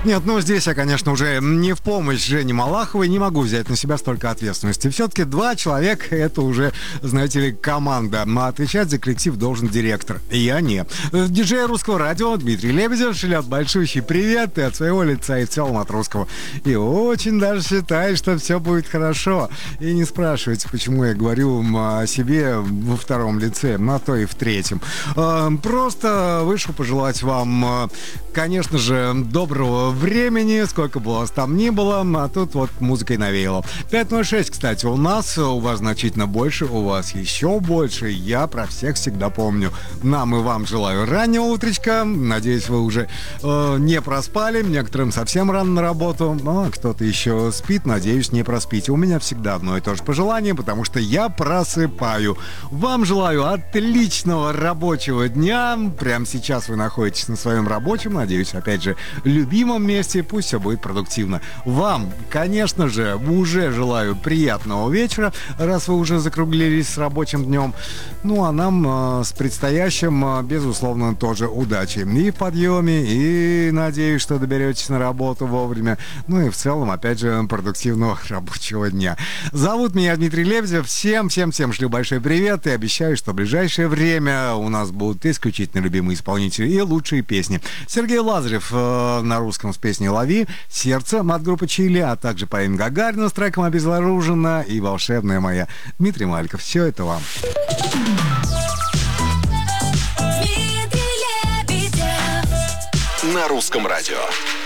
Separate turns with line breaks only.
Нет, ну здесь я, конечно, уже не в помощь Жене Малаховой не могу взять на себя столько ответственности. Все-таки 2 человека — это уже, знаете ли, команда. А отвечать за коллектив должен директор. Я не. Диджей Русского радио Дмитрий Лебедев шлет большущий привет и от своего лица, и в целом от русского. И очень даже считает, что все будет хорошо. И не спрашивайте, почему я говорю о себе во втором лице, а то и в третьем. Просто вышел пожелать вам, конечно же, доброго времени, сколько бы у вас там ни было, а тут вот музыкой навеяло. 5:06, кстати, у нас, у вас значительно больше, у вас еще больше, я про всех всегда помню. Нам и вам желаю раннего утречка, надеюсь, вы уже не проспали, некоторым совсем рано на работу, но кто-то еще спит, надеюсь, не проспите. У меня всегда одно и то же пожелание, потому что я просыпаю. Вам желаю отличного рабочего дня, прямо сейчас вы находитесь на своем рабочем, надеюсь, опять же, любимом месте, пусть все будет продуктивно. Вам, конечно же, уже желаю приятного вечера, раз вы уже закруглились с рабочим днем. Ну, а нам с предстоящим, безусловно, тоже удачи. И в подъеме, и надеюсь, что доберетесь на работу вовремя. Ну и в целом, опять же, продуктивного рабочего дня. Зовут меня Дмитрий Лебедев. Всем шлю большой привет и обещаю, что в ближайшее время у нас будут исключительно любимые исполнители и лучшие песни. Сергей Лазарев на русском с песней «Лови», «Сердце» от группы «Чили», а также Полина Гагарина с треком «Обезоружена» и «Волшебная моя». Дмитрий Маликов. Все это вам.
На русском радио.